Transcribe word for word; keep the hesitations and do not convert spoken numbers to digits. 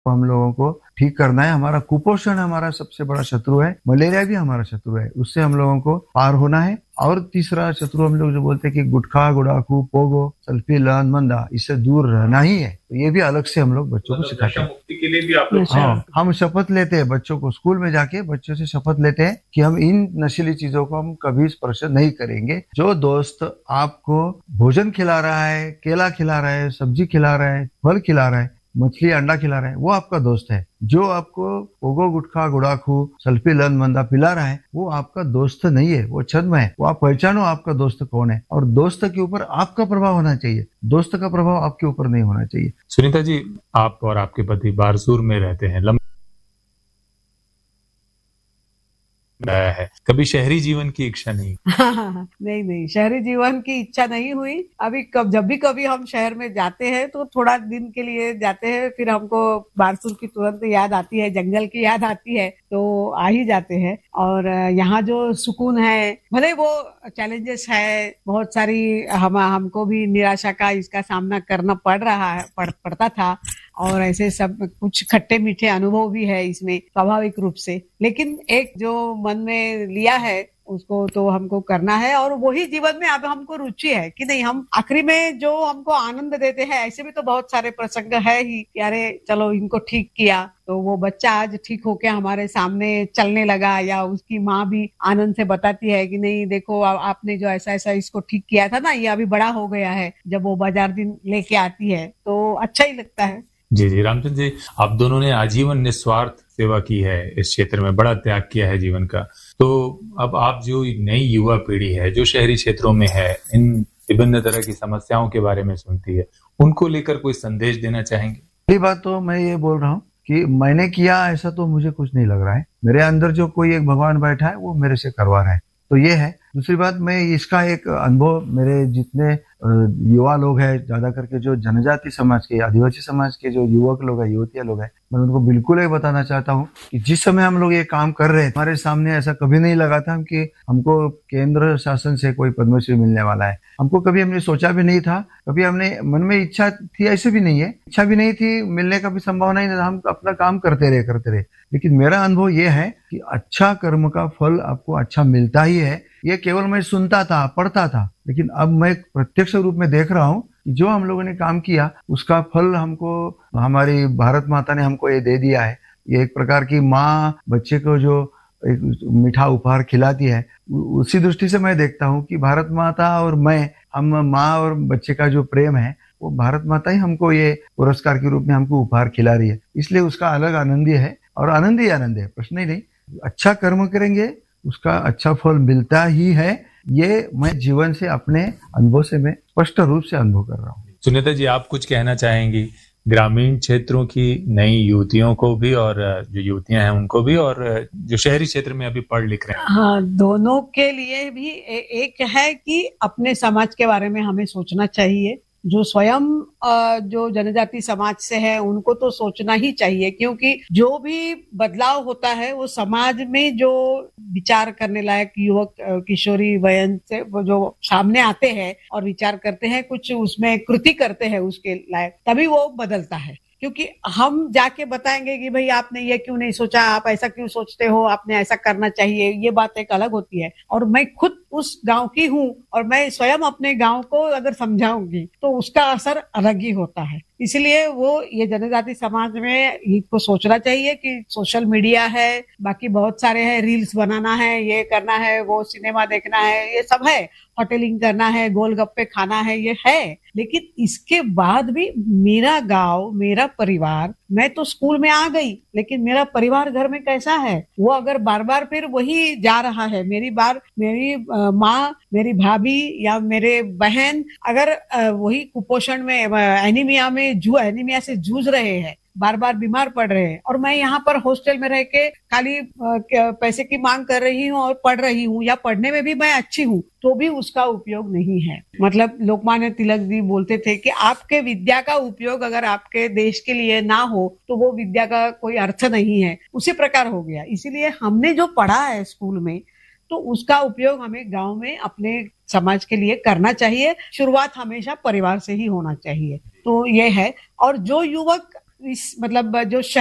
हम लोगों को ठीक करना है। हमारा कुपोषण हमारा सबसे बड़ा शत्रु है, मलेरिया भी हमारा शत्रु है, उससे हम लोगों को पार होना है। और तीसरा शत्रु हम लोग जो बोलते हैं कि गुटखा, गुड़ाखू, पोगो, सल्फी, लन, मंदा, इससे दूर रहना ही है। तो ये भी अलग से हम लोग बच्चों को सिखाते हैं। मुक्ति के लिए भी आप लोग हाँ, हम शपथ लेते हैं बच्चों को, स्कूल में जाके बच्चों से शपथ लेते हैं कि हम इन नशीली चीजों को हम कभी स्पर्श नहीं करेंगे। जो दोस्त आपको भोजन खिला रहा है, केला खिला रहा है, सब्जी खिला रहा है, फल खिला रहा है, मछली अंडा खिला रहा है, वो आपका दोस्त है। जो आपको पोगो, गुटखा, गुड़ाखू, सल्फी, लन, मंदा पिला रहा है, वो आपका दोस्त नहीं है, वो छद्म है। वो आप पहचानो आपका दोस्त कौन है, और दोस्त के ऊपर आपका प्रभाव होना चाहिए, दोस्त का प्रभाव आपके ऊपर नहीं होना चाहिए। सुनीता जी, आप और आपके पति बारसूर में रहते हैं, लंबा है, कभी शहरी जीवन की इच्छा नहीं? नहीं नहीं, शहरी जीवन की इच्छा नहीं हुई। अभी कब जब भी कभी हम शहर में जाते हैं तो थोड़ा दिन के लिए जाते हैं, फिर हमको बारसूर की तुरंत याद आती है, जंगल की याद आती है, तो आ ही जाते हैं। और यहाँ जो सुकून है, भले वो चैलेंजेस है बहुत सारी, हम हमको भी निराशा का इसका सामना करना पड़ रहा है, पड़, पड़ता था, और ऐसे सब कुछ खट्टे मीठे अनुभव भी है इसमें स्वाभाविक रूप से। लेकिन एक जो मन में लिया है उसको तो हमको करना है, और वही जीवन में अब हमको रुचि है कि नहीं, हम आखिरी में जो हमको आनंद देते हैं। ऐसे भी तो बहुत सारे प्रसंग है ही कि अरे चलो इनको ठीक किया, तो वो बच्चा आज ठीक होके हमारे सामने चलने लगा, या उसकी माँ भी आनंद से बताती है कि नहीं देखो आपने जो ऐसा ऐसा इसको ठीक किया था ना, ये अभी बड़ा हो गया है। जब वो बाजार दिन लेके आती है तो अच्छा ही लगता है। जी जी, रामचंद्र जी, आप दोनों ने आजीवन निस्वार्थ सेवा की है इस क्षेत्र में, बड़ा त्याग किया है जीवन का। तो अब आप जो नई युवा पीढ़ी है जो शहरी क्षेत्रों में है, इन विभिन्न तरह की समस्याओं के बारे में सुनती है, उनको लेकर कोई संदेश देना चाहेंगे? पहली बात तो मैं ये बोल रहा हूँ कि मैंने किया ऐसा तो मुझे कुछ नहीं लग रहा है। मेरे अंदर जो कोई एक भगवान बैठा है वो मेरे से करवा रहा है, तो ये है। दूसरी बात, मैं इसका एक अनुभव, मेरे जितने युवा लोग हैं, ज्यादा करके जो जनजाति समाज के, आदिवासी समाज के जो युवक लोग हैं, युवतियां लोग हैं, मैं उनको बिल्कुल ये बताना चाहता हूँ कि जिस समय हम लोग ये काम कर रहे हैं, हमारे सामने ऐसा कभी नहीं लगा था कि हमको केंद्र शासन से कोई पद्मश्री मिलने वाला है। हमको कभी हमने सोचा भी नहीं था, कभी हमने मन में इच्छा थी, ऐसे भी नहीं है, इच्छा भी नहीं थी, मिलने का भी संभावना ही नहीं था। हम अपना काम करते रहे करते रहे लेकिन मेरा अनुभव ये है कि अच्छा कर्म का फल आपको अच्छा मिलता ही है। ये केवल मैं सुनता था, पढ़ता था, लेकिन अब मैं प्रत्यक्ष रूप में देख रहा हूँ कि जो हम लोगों ने काम किया उसका फल हमको हमारी भारत माता ने हमको ये दे दिया है। ये एक प्रकार की माँ बच्चे को जो एक मीठा उपहार खिलाती है, उसी दृष्टि से मैं देखता हूँ कि भारत माता और मैं, हम माँ और बच्चे का जो प्रेम है वो भारत माता ही हमको ये पुरस्कार के रूप में हमको उपहार खिला रही है। इसलिए उसका अलग आनंद है, और आनंद ही आनंद है, प्रश्न ही नहीं। अच्छा कर्म करेंगे उसका अच्छा फल मिलता ही है। ये मैं जीवन से, अपने अनुभव से मैं स्पष्ट रूप से अनुभव कर रहा हूँ। सुनीता जी, आप कुछ कहना चाहेंगी ग्रामीण क्षेत्रों की नई युवतियों को भी, और जो युवतियां हैं उनको भी, और जो शहरी क्षेत्र में अभी पढ़ लिख रहे हैं? हाँ, दोनों के लिए भी। ए, एक है कि अपने समाज के बारे में हमें सोचना चाहिए। जो स्वयं जो जनजाति समाज से है उनको तो सोचना ही चाहिए, क्योंकि जो भी बदलाव होता है वो समाज में जो विचार करने लायक युवक किशोरी वयन से वो जो सामने आते हैं और विचार करते हैं, कुछ उसमें कृति करते हैं उसके लायक, तभी वो बदलता है। क्योंकि हम जाके बताएंगे कि भाई आपने ये क्यों नहीं सोचा, आप ऐसा क्यों सोचते हो, आपने ऐसा करना चाहिए, ये बात एक अलग होती है। और मैं खुद उस गांव की हूँ और मैं स्वयं अपने गांव को अगर समझाऊंगी तो उसका असर अलग ही होता है। इसलिए वो ये जनजाति समाज में इसको सोचना चाहिए कि सोशल मीडिया है, बाकी बहुत सारे हैं, रील्स बनाना है, ये करना है, वो सिनेमा देखना है, ये सब है, होटलिंग करना है, गोलगप्पे खाना है, ये है। लेकिन इसके बाद भी मेरा गांव, मेरा परिवार, मैं तो स्कूल में आ गई लेकिन मेरा परिवार घर में कैसा है, वो अगर बार बार फिर वही जा रहा है, मेरी बार मेरी माँ, मेरी भाभी या मेरे बहन अगर वही कुपोषण में, एनीमिया में जू एनीमिया से जूझ रहे हैं, बार बार बीमार पड़ रहे हैं, और मैं यहाँ पर हॉस्टल में रह के खाली पैसे की मांग कर रही हूँ और पढ़ रही हूँ, या पढ़ने में भी मैं अच्छी हूँ, तो भी उसका उपयोग नहीं है। मतलब लोकमान्य तिलक जी बोलते थे कि आपके विद्या का उपयोग अगर आपके देश के लिए ना हो तो वो विद्या का कोई अर्थ नहीं है। उसी प्रकार हो गया। इसीलिए हमने जो पढ़ा है स्कूल में, तो उसका उपयोग हमें गांव में अपने समाज के लिए करना चाहिए। शुरुआत हमेशा परिवार से ही होना चाहिए। तो ये है। और जो युवक इस मतलब जो